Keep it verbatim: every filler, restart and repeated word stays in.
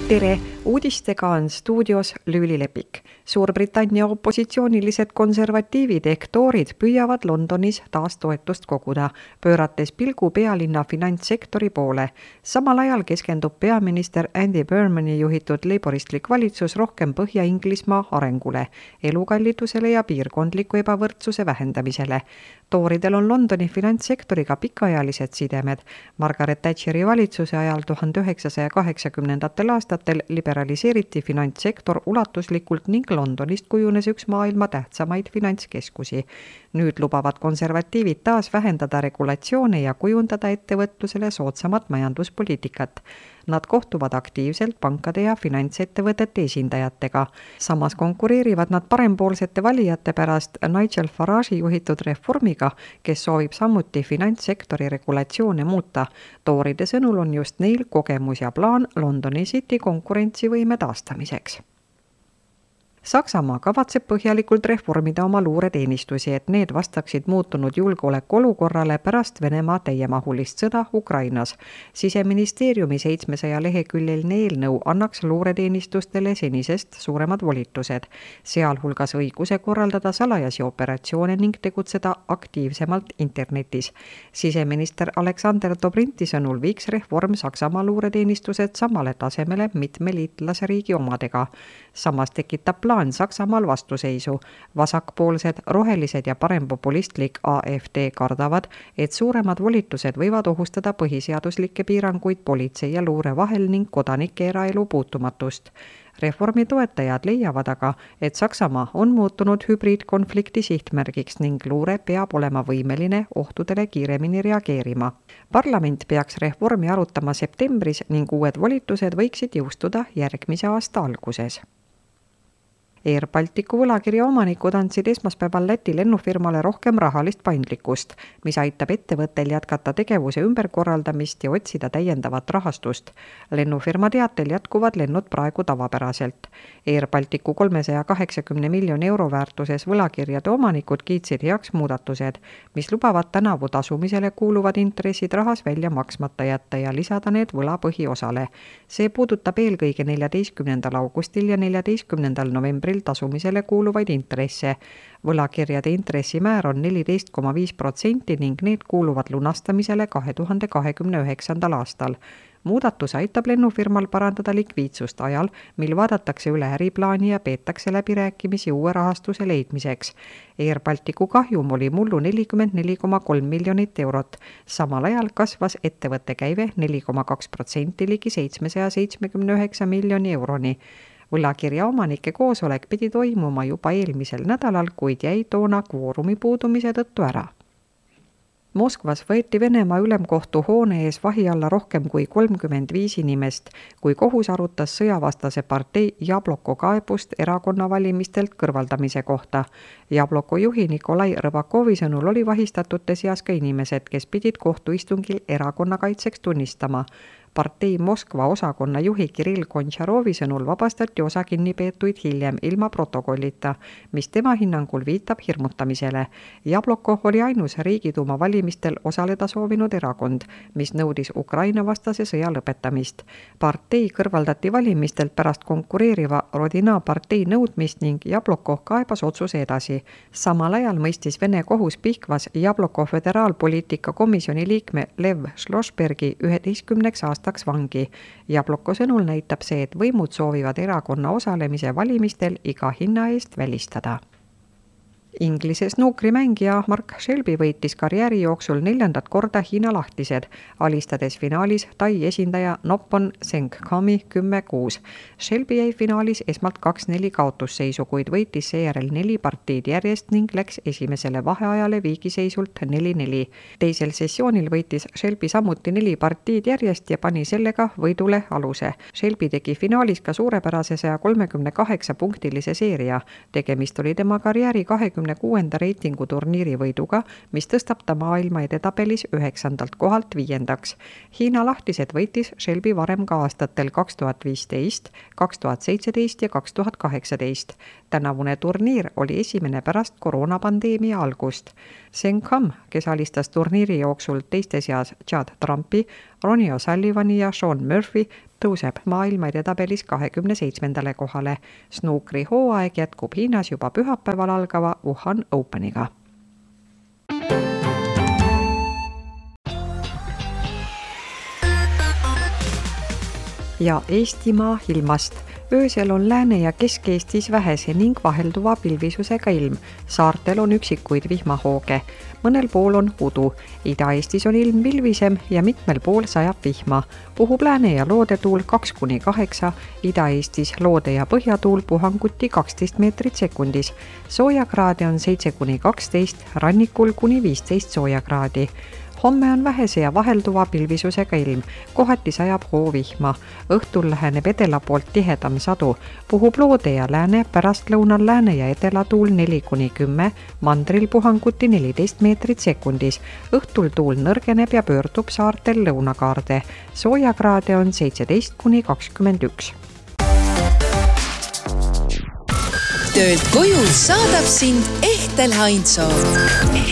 tere, uudistega on stuudios Lüüli Lepik. Suurbritannia opositsioonilised konservatiivid ehk toorid püüavad Londonis taas toetust koguda, pöörates pilgu pealinna finantssektori poole. Samal ajal keskendub peaminister Andy Burnhami juhitud leiboristlik valitsus rohkem Põhja-Inglismaa arengule, elukallidusele ja piirkondliku ebavõrdsuse vähendamisele. Tooridel on Londoni finantssektoriga pikaajalised sidemed. Margaret Thatcheri valitsuse ajal tuhande üheksasaja kaheksakümnendatel aastatel liberaliseeriti finantssektor ulatuslikult ning Londonist kujunes üks maailma tähtsamaid finantskeskusi. Nüüd lubavad konservatiivid taas vähendada regulatsioone ja kujundada ettevõtlusele soodsamat majanduspoliitikat. Nad kohtuvad aktiivselt pankade ja finantsettevõtete esindajatega. Samas konkureerivad nad parempoolsete valijate pärast Nigel Farage'i juhitud reformiga, kes soovib samuti finantssektori regulatsioone muuta. Tooride sõnul on just neil kogemus ja plaan Londoni City konkurentsivõime taastamiseks. Saksamaa kavatseb põhjalikult reformida oma luureteenistusi, et need vastaksid muutunud julgeolekuolukorrale pärast Venemaa täiemahulist sõda Ukrainas. Siseministeeriumi seitsmesaja leheküljeline eelnõu annaks luureteenistustele senisest suuremad volitused, sealhulgas õiguse korraldada salajasi operatsioone ning tegutseda aktiivsemalt internetis. Siseminister Alexander Dobrinti sõnul viiks reform Saksamaa luureteenistused samale tasemele mitme liitlasriigi omadega. Samas tekitab plaan Saksamaal vastuseisu. Vasakpoolsed, rohelised ja parempopulistlik A F D kardavad, et suuremad volitused võivad ohustada põhiseaduslikke piiranguid politsei ja luure vahel ning kodanike eraelu puutumatust. Reformi toetajad leiavad aga, et Saksamaa on muutunud hübriidkonflikti sihtmärgiks ning luure peab olema võimeline ohtudele kiiremini reageerima. Parlament peaks reformi arutama septembris ning uued volitused võiksid jõustuda järgmise aasta alguses. Air Balticu võlakirja omanikud andsid esmaspäeval Läti lennufirmale rohkem rahalist paindlikkust, mis aitab ettevõttel jätkata tegevuse ümberkorraldamist ja otsida täiendavat rahastust. Lennufirma teatel jätkuvad lennud praegu tavapäraselt. Air Balticu kolmesaja kaheksakümne miljoni euro väärtuses võlakirjade omanikud kiitsid heaks muudatused, mis lubavad tänavu tasumisele kuuluvad intressid rahas välja maksmata jätta ja lisada need võla põhiosale. See puudutab eelkõige neljateistkümnendal augustil ja neljateistkümnendal novembril tasumisele kuuluvaid intresse. Võlakirjade intressimäär on neliteist koma viis protsenti ning need kuuluvad lunastamisele kahe tuhande kahekümne üheksandal aastal. Muudatus aitab lennufirmal parandada likviidsust ajal, mil vaadatakse üle äriplaani ja peetakse läbirääkimisi uue rahastuse leidmiseks. Air Balticu kahjum oli mullu nelikümmend neli koma kolm miljonit eurot. Samal ajal kasvas ettevõtte käive neli koma kaks protsenti ligi seitsmesaja seitsmekümne üheksa miljoni euroni. Võlakirja omanike koosolek pidi toimuma juba eelmisel nädalal, kuid jäi toona kvoorumi puudumise tõttu ära. Moskvas võeti Venemaa ülemkohtu hoone ees vahi alla rohkem kui kolmkümmend viis inimest, kui kohus arutas sõjavastase partei Jabloko kaebust erakonna valimistelt kõrvaldamise kohta. Jabloko juhi Nikolai Rõbakovi sõnul oli vahistatute seas ka inimesed, kes pidid kohtuistungil erakonna kaitseks tunnistama. Partei Moskva osakonna juhi Kirill Kontšarovi sõnul vabastati osa kinnipeetuid hiljem ilma protokollita, mis tema hinnangul viitab hirmutamisele. Jabloko oli ainus riigiduuma valimistel osaleda soovinud erakond, mis nõudis Ukraina vastase sõja lõpetamist. Partei kõrvaldati valimistelt pärast konkureeriva Rodina partei nõudmist ning Jabloko kaebas otsuse edasi. Samal ajal mõistis Vene kohus Pihkvas Jabloko föderaalpoliitika komisjoni liikme Lev Šlošbergi üheteistkümneks aastaks vangi. Jabloko sõnul näitab see, et võimud soovivad erakonna osalemise valimistel iga hinna eest välistada. Inglise snuukrimängija Mark Shelby võitis karjääri jooksul neljandat korda Hiina lahtised, alistades finaalis Tai esindaja Noppon Sengkhami kümme kuus. Shelby jäi finaalis esmalt kaks neli kaotusseisu, kuid võitis seejärel neli partiid järjest ning läks esimesele vaheajale viigiseisult neli neli. Teisel sessioonil võitis Shelby samuti neli partiid järjest ja pani sellega võidule aluse. Shelby tegi finaalis ka suurepärase saja kolmekümne kaheksa punktilise seeria. Tegemist oli tema karjääri kahekümne kuuenda reitinguturniiri võiduga, mis tõstab ta maailma edetabelis üheksandalt kohalt viiendaks. Hiina lahtised võitis Shelby varem ka aastatel kaks tuhat viisteist, kaks tuhat seitseteist ja kaks tuhat kaheksateist. Tänavune turniir oli esimene pärast koroonapandeemia algust. Sengkham, kes alistas turniiri jooksul teiste seas Chad Trumpi, Ronnie O'Sullivani ja Sean Murphy, tõuseb maailma edetabelis kahekümne seitsmendale kohale. Snookri hooaeg jätkub Hiinas juba pühapäeval algava Wuhan Openiga. Ja Eestimaa ilmast. Öösel on Lääne- ja Kesk-Eestis vähese ning vahelduva pilvisusega ilm. Saartel on üksikuid vihmahooge. Mõnel pool on udu. Ida-Eestis on ilm pilvisem ja mitmel pool sajab vihma. Puhub lääne- ja loodetuul kaks kuni kaheksa, Ida-Eestis loode- ja põhjatuul puhanguti kaksteist meetrit sekundis. Soojakraade on seitse kuni kaksteist, rannikul kuni viisteist soojakraadi. Homme on vähese ja vahelduva pilvisusega ilm, kohati sajab hoovihma. Õhtul läheneb edela poolt tihedam sadu, puhub loode ja lääne, pärastlõunal lääne ja edelatuul neli kuni kümme, mandril puhanguti neliteist meetrit sekundis. Õhtul tuul nõrgeneb ja pöördub saartel lõunakaarde. Soojakraade on seitseteist kuni kakskümmend üks. Töölt koju saadab sind Ehtel Heinzoo.